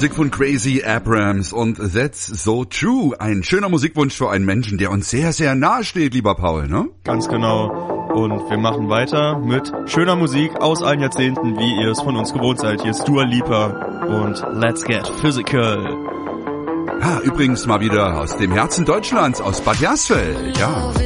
Musik von Crazy Abrams und That's So True. Ein schöner Musikwunsch für einen Menschen, der uns sehr, sehr nahe steht, lieber Paul, ne? Ganz genau. Und wir machen weiter mit schöner Musik aus allen Jahrzehnten, wie ihr es von uns gewohnt seid. Hier ist Dua Lipa und Let's Get Physical. Übrigens mal wieder aus dem Herzen Deutschlands, aus Bad Hersfeld, ja.